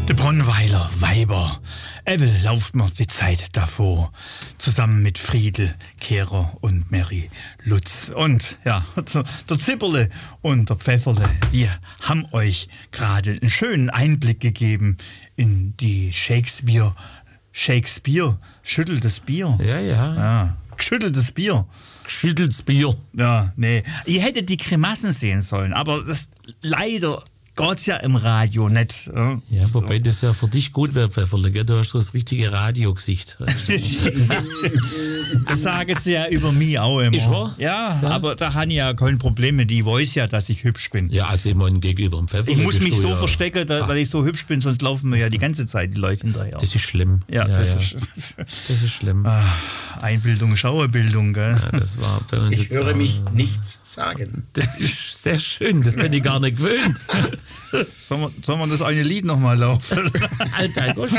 Die Bronnweiler Weiber. Evel lauft mir die Zeit davor. Zusammen mit Friedel, Kehrer und Mary Lutz. Und ja, der Zipperle und der Pfefferle, die haben euch gerade einen schönen Einblick gegeben in die Shakespeare, schütteltes Bier. Ja. Geschütteltes Bier. Geschütteltes Bier. Ja, nee. Ihr hättet die Grimassen sehen sollen, aber das leider geht's ja im Radio nicht. Ja, wobei das ja für dich gut wäre, Pfefferle, gell? Du hast so das richtige Radiogesicht. Das sagen sie ja über mich auch immer. Ist wahr? Ja, aber da habe ich ja kein Problem mit. Ich weiß ja, dass ich hübsch bin. Ja, also immer gegenüber dem Pfefferle. Ich muss mich so ja verstecken, weil ich so hübsch bin, sonst laufen mir ja die ganze Zeit die Leute hinterher. Das ist schlimm. Ja, das ist schlimm. Einbildung, Schauerbildung, gell? Ja, das war bei uns ich höre mich nichts sagen. Das ist sehr schön, das bin ich gar nicht gewöhnt. Sollen wir das eine Lied nochmal laufen? Alter Gosch.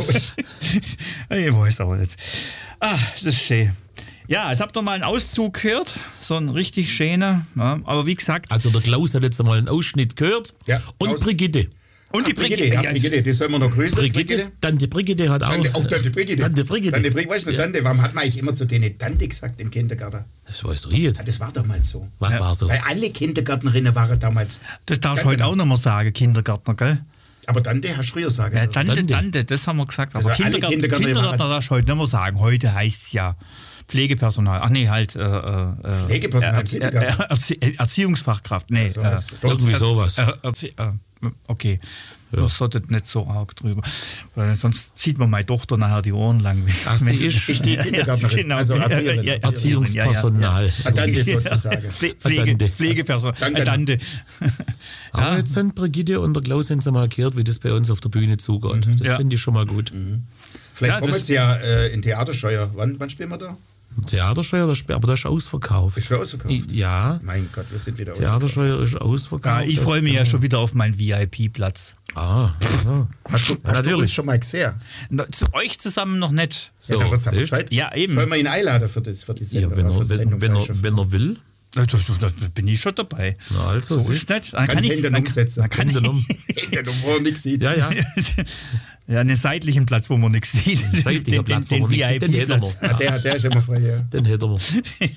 Ich weiß auch nicht. Das ist schön. Ja, jetzt habt ihr mal einen Auszug gehört, so einen richtig schönen. Ja, aber wie gesagt... Also der Klaus hat jetzt einmal einen Ausschnitt gehört. Ja, und Klaus. Brigitte. Und die Brigitte. Ja, Brigitte, die sollen wir noch grüßen. Brigitte. Tante Brigitte hat auch... Tante Brigitte. Tante Brigitte. Tante Brigitte, weißt du, Tante, warum hat man eigentlich immer zu denen Tante gesagt im Kindergarten? Das weißt du jetzt. Ja, das war damals so. Was war so? Weil alle Kindergärtnerinnen waren damals... Das darfst du heute auch noch mal sagen, Kindergärtner, gell? Aber Tante hast du früher sagen. Ja, dürfen. Tante, das haben wir gesagt. Aber Also alle Kindergärtner darfst du heute nicht mehr sagen. Heute heißt es ja Pflegepersonal. Ach nee, halt... Pflegepersonal, Erziehungsfachkraft. Nee, Irgendwie sowas. Okay. Ja. Man sollte nicht so arg drüber. Weil sonst zieht man meine Tochter nachher die Ohren lang. Ach, sie ist die Kindergärtnerin. Genau. Also Erzieherin. Erziehungspersonal. Tante sozusagen. Pflegepersonal. Tante. Aber jetzt sind Brigitte und der Klaus haben sie mal erklärt, wie das bei uns auf der Bühne zugeht. Das finde ich schon mal gut. Vielleicht kommen sie ja in Theatersteuer. Wann spielen wir da? Theatersteuer, aber das ist ausverkauft. Ist schon ausverkauft? Ja. Mein Gott, wir sind wieder ausverkauft. Theatersteuer ist ausverkauft. Ja, ich freue mich ja schon wieder auf meinen VIP-Platz. Hast du uns schon mal gesehen? Zu euch zusammen noch nicht. So, ja, dann wird's aber Zeit. Ja, eben. Sollen wir ihn einladen für die Sendung? Ja, wenn er will. Da bin ich schon dabei. Na, also, so ist nicht. Kann ich Hände umsetzen. Hände wo man nichts sieht. Ja. Ja, einen seitlichen Platz, wo man nichts sieht. Ein seitlicher Platz, wo man nichts sieht, den hätten wir. Der ist immer frei, ja. Den hätten wir.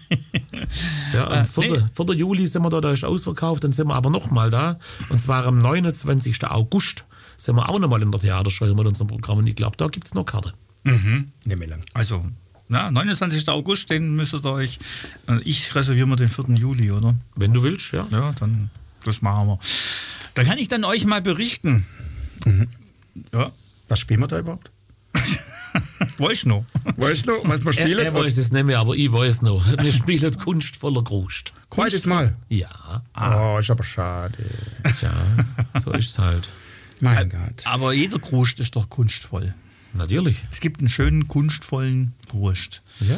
Ja, am 4. Juli sind wir da ist ausverkauft, dann sind wir aber nochmal da. Und zwar am 29. August sind wir auch nochmal in der Theatersteuer mit unserem Programm. Und ich glaube, da gibt es noch Karte. Nicht mehr lang. Also, 29. August, den müsstet ihr euch... Ich reserviere mir den 4. Juli, oder? Wenn du willst, ja. Ja, dann das machen wir. Da kann ich dann euch mal berichten. Ja. Was spielen wir da überhaupt? Weißt du noch? Weißt du noch, was wir spielen? Er weiß es nicht mehr, aber ich weiß noch. Wir spielen kunstvoller Grust. Zweites Mal? Ja. Oh, ist aber schade. Ja, so ist es halt. Mein Gott. Aber jeder Grust ist doch kunstvoll. Natürlich. Es gibt einen schönen, kunstvollen Grust. Ja.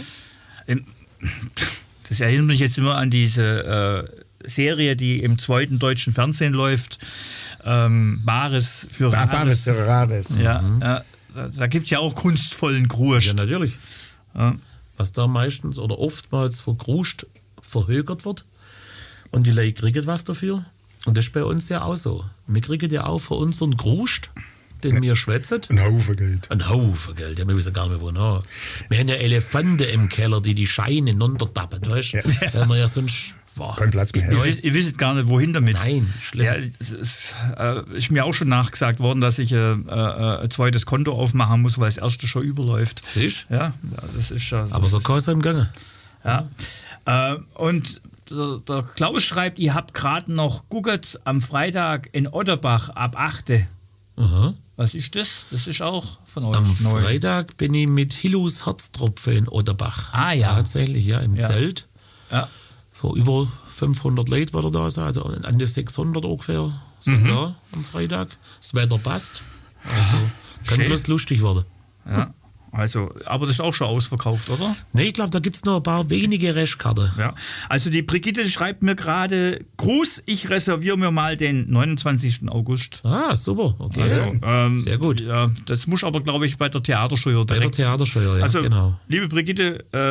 Das erinnert mich jetzt immer an diese Serie, die im 2. deutschen Fernsehen läuft. Bares für Rares. Bares für Rares. Ja, da gibt es ja auch kunstvollen Grust. Ja, natürlich. Ja. Was da meistens oder oftmals für Grust verhökert wird. Und die Leute kriegen was dafür. Und das ist bei uns ja auch so. Wir kriegen ja auch für unseren Grust, den wir schwätzen. Ein Haufen Geld. Ein Haufen Geld, ja, wir wissen gar nicht mehr, wo noch. Wir haben ja Elefanten im Keller, die Scheine runtertappen, weißt du? Ja. Weil wir ja sonst... Kein Platz mehr. Ihr wisst gar nicht, wohin damit. Nein, schlimm. Ja, es ist mir auch schon nachgesagt worden, dass ich ein zweites Konto aufmachen muss, weil das erste schon überläuft. Siehst du? Ja, das ist ja so. Aber so kann es im Gange. Ja. Und der Klaus schreibt, ihr habt gerade noch geguckt am Freitag in Otterbach ab 8. Aha. Was ist das? Das ist auch von euch Am neu. Freitag bin ich mit Hillus Herztropfen in Otterbach. Ah ja. Tatsächlich, ja, im Zelt. Ja. Vor über 500 Leuten war er da sein, also an die 600 ungefähr sind da am Freitag. Das Wetter passt. Also kann Schön. bloß lustig werden. Ja. Also, aber das ist auch schon ausverkauft, oder? Nee, ich glaube, da gibt es noch ein paar wenige Restkarten. Ja. Also die Brigitte schreibt mir gerade, Gruß, ich reserviere mir mal den 29. August. Ah, super. Okay. Also, sehr gut. Ja, das muss aber, glaube ich, bei der Theatersteuer Bei der Theatersteuer, ja, also, genau. liebe Brigitte,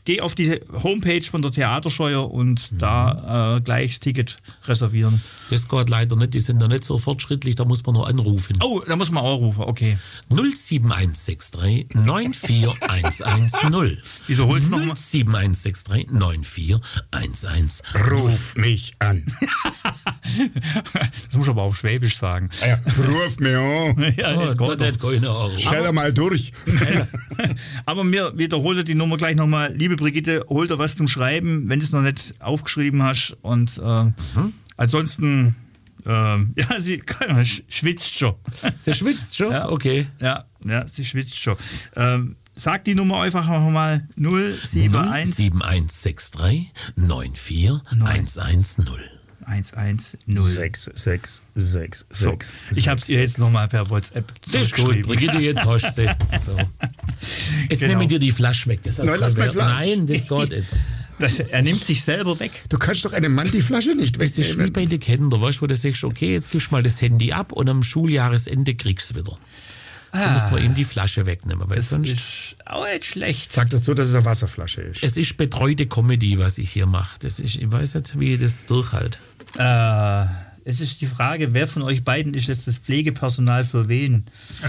geh auf die Homepage von der Theaterscheuer und da gleich das Ticket reservieren. Das geht leider nicht, die sind da nicht so fortschrittlich, da muss man nur anrufen. Oh, da muss man auch rufen, okay. 07163 94110. Wieso holst du nochmal? 07163 94110. Ruf mich an. Das muss ich aber auf Schwäbisch sagen. Ja, ruf mich an. Ja, das geht Das doch. geht keine Stell mal durch. Aber mir wiederholt die Nummer gleich nochmal. Liebe Brigitte, hol dir was zum Schreiben, wenn du es noch nicht aufgeschrieben hast. Und ansonsten, sie schwitzt schon. Sie schwitzt schon? Ja. Okay. Ja, sie schwitzt schon. Sag die Nummer einfach nochmal 071 07163 94110. 110. 66666. So, ich habe es ihr jetzt nochmal per WhatsApp Sehr gut, Brigitte, jetzt hast du sie. So. Jetzt Genau. nehme ich dir die Flasche weg. Das Nein, lass mal Flasche. Nein, das geht nicht. Er nimmt sich selber weg. Du kannst doch einem Mann die Flasche nicht Das ist wie bei den Kindern, weißt du, wo du sagst, okay, jetzt gibst du mal das Handy ab und am Schuljahresende kriegst du es wieder. So muss man ihm die Flasche wegnehmen, weil sonst... Ist auch nicht schlecht. Sag dazu, dass es eine Wasserflasche ist. Es ist betreute Comedy, was ich hier mache. Ich weiß nicht, wie ich das durchhalte. Es ist die Frage, wer von euch beiden ist jetzt das Pflegepersonal für wen?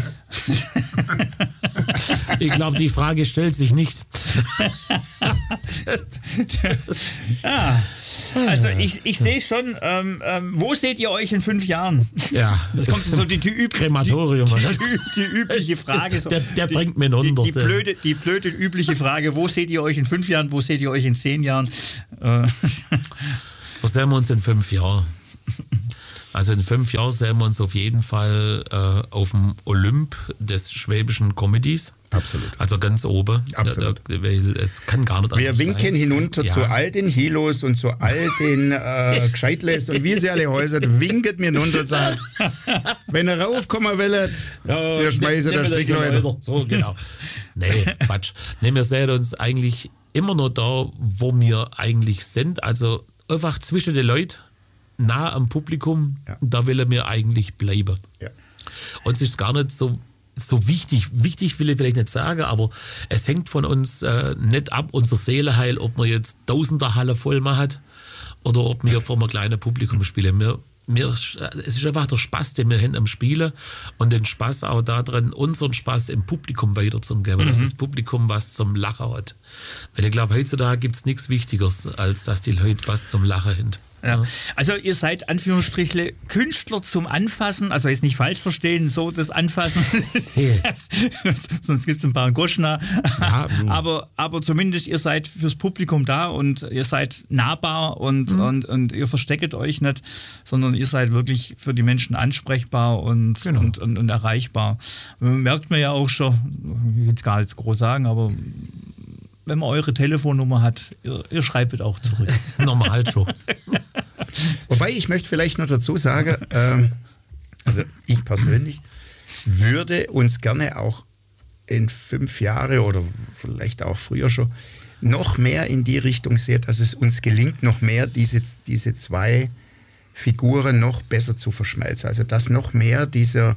Ich glaube, die Frage stellt sich nicht. Ja, also ich sehe schon, wo seht ihr euch in 5 Jahren? Ja. Das kommt so die Krematorium. Die übliche Frage. So, Der bringt mir unter. Die blöde übliche Frage, wo seht ihr euch in 5 Jahren, wo seht ihr euch in 10 Jahren? Wo sehen wir uns in 5 Jahren? Also in 5 Jahren sehen wir uns auf jeden Fall auf dem Olymp des schwäbischen Comedies. Absolut. Also ganz oben. Absolut. Weil es kann gar nicht Wir anders winken sein. hinunter Ja. zu all den Hilos und zu all den Gescheitles und wie sie alle heißen, winket mir hinunter und sagt, wenn ihr raufkommen wollt, wir schmeißen der Strickleute. So, genau. Nee, Quatsch. Nee, wir sehen uns eigentlich immer noch da, wo wir eigentlich sind. Also einfach zwischen den Leuten, nah am Publikum, Ja. da will er mir eigentlich bleiben. Ja. Und es ist gar nicht so wichtig. Wichtig will ich vielleicht nicht sagen, aber es hängt von uns nicht ab, unser Seeleheil, ob man jetzt Tausender-Halle voll macht oder ob wir vor einem kleinen Publikum spielen. Es ist einfach der Spaß, den wir haben am Spielen und den Spaß auch darin, unseren Spaß im Publikum weiterzugeben, dass das Publikum was zum Lachen hat. Weil ich glaube, heutzutage gibt es nichts Wichtigeres, als dass die Leute was zum Lachen haben. Ja. Also ihr seid Anführungsstrichle Künstler zum Anfassen, also jetzt nicht falsch verstehen, so das Anfassen, sonst gibt es ein paar Goschna, Ja, aber zumindest ihr seid fürs Publikum da und ihr seid nahbar und ihr versteckt euch nicht, sondern ihr seid wirklich für die Menschen ansprechbar und, Genau. und erreichbar. Merkt man ja auch schon, ich will es gar nicht so groß sagen, aber wenn man eure Telefonnummer hat, ihr schreibt auch zurück. Normal schon. Wobei ich möchte vielleicht noch dazu sagen, also ich persönlich würde uns gerne auch in 5 Jahre oder vielleicht auch früher schon noch mehr in die Richtung sehen, dass es uns gelingt, noch mehr diese 2 Figuren noch besser zu verschmelzen. Also dass noch mehr dieser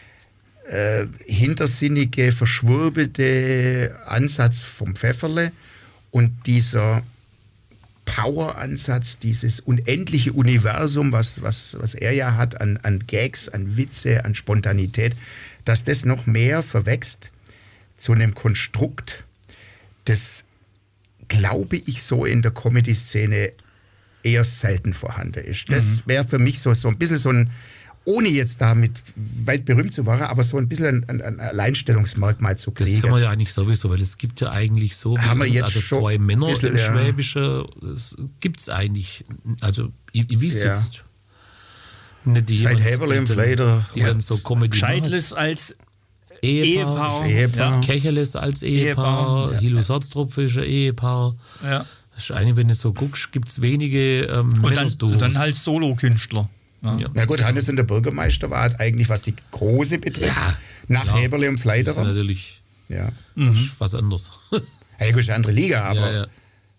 hintersinnige, verschwurbelte Ansatz vom Pfefferle und dieser Power-Ansatz, dieses unendliche Universum, was er ja hat an Gags, an Witze, an Spontanität, dass das noch mehr verwächst zu einem Konstrukt, das, glaube ich, so in der Comedy-Szene eher selten vorhanden ist. Das wäre für mich so ein bisschen so ein, ohne jetzt damit weit berühmt zu werden, aber so ein bisschen ein Alleinstellungsmerkmal zu kriegen. Das haben wir ja eigentlich sowieso, weil es gibt ja eigentlich so, Haben wir jetzt also schon 2 Männer bisschen, im ja. Schwäbischen, das gibt es eigentlich, also ich weiß Ja. jetzt nicht die Seit Heberle im Fleider. die dann so Comedy Scheidles als Ehepaar, Ehepaar. Kecheles als Ehepaar, Ehepaar, Hilus Herztropf ist ein Ehepaar. Ja. Das ist eigentlich, wenn du so guckst, gibt es wenige Und Männerduos. dann halt Solokünstler. Ja. Ja. Na gut, Hannes und der Bürgermeister war halt eigentlich, was die Große betrifft, Ja, nach klar. Heberle und Das ist Fleiderer. natürlich Ja. was anderes. Ja, gut, ist eine andere Liga, aber ja.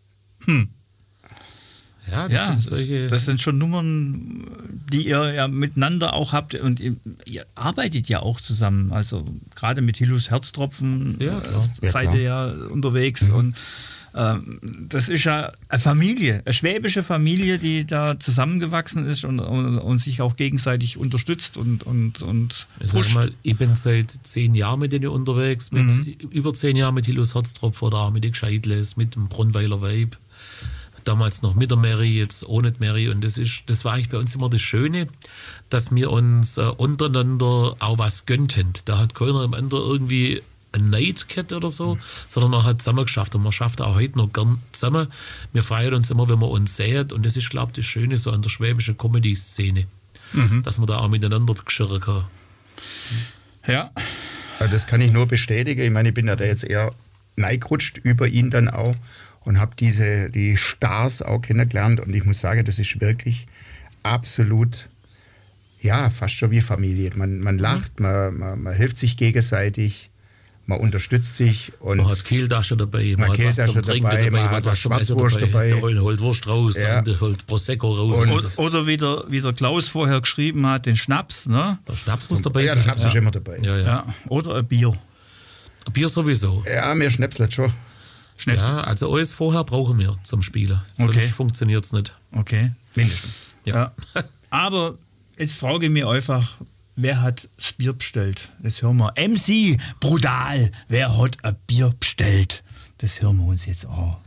Ja, das Ja, sind solche. das sind schon Nummern, die ihr ja miteinander auch habt und ihr arbeitet ja auch zusammen. Also gerade mit Hilus Herztropfen Ja, klar. seid ihr ja unterwegs und Das ist ja eine Familie, eine schwäbische Familie, die da zusammengewachsen ist und sich auch gegenseitig unterstützt und ich sag mal, ich bin seit 10 Jahren mit denen unterwegs, über 10 Jahren mit Hilus Hotztropf oder auch mit den Gescheidles, mit dem Bronnweiler Weib. Damals noch mit der Mary, jetzt ohne die Mary. Und das war eigentlich bei uns immer das Schöne, dass wir uns untereinander auch was gönnten. Da hat keiner am Ende irgendwie ein Neid gehabt oder so, sondern man hat zusammen geschafft. Und man schafft auch heute noch gern zusammen. Wir freuen uns immer, wenn wir uns sehen. Und das ist, glaube ich, das Schöne so an der schwäbischen Comedy-Szene, dass man da auch miteinander geschirren kann. Ja. Also das kann ich nur bestätigen. Ich meine, ich bin ja da jetzt eher neigerutscht über ihn dann auch und habe die Stars auch kennengelernt. Und ich muss sagen, das ist wirklich absolut, ja, fast schon wie Familie. Man lacht, man hilft sich gegenseitig. Man unterstützt sich. Und man hat Kehltasche dabei, man hat was zum Trinken dabei, man hat was Schwarzwurst dabei. Der eine holt Wurst raus, der andere holt Prosecco raus. Oder wie der Klaus vorher geschrieben hat, den Schnaps. Ne? Der Schnaps muss dabei sein. Ja, der Schnaps ist immer dabei. Ja. Oder ein Bier. Ein Bier sowieso. Ja, mir schnäpselt schon. Ja, also alles vorher brauchen wir zum Spielen. Sonst funktioniert es nicht. Okay. Mindestens. Ja. Aber jetzt frage ich mich einfach, wer hat das Bier bestellt? Das hören wir. MC, brutal, wer hat ein Bier bestellt? Das hören wir uns jetzt auch.